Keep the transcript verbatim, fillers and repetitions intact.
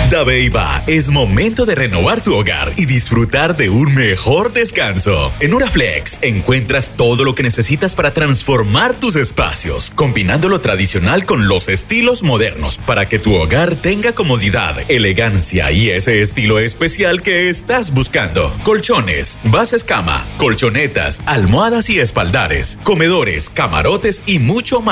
Dabeiba, es momento de renovar tu hogar y disfrutar de un mejor descanso. En Uraflex encuentras todo lo que necesitas para transformar tus espacios, combinando lo tradicional con los estilos modernos para que tu hogar tenga comodidad, elegancia y ese estilo especial que estás buscando. Colchones, bases cama, colchonetas, almohadas y espaldares, comedores, camarotes y mucho más.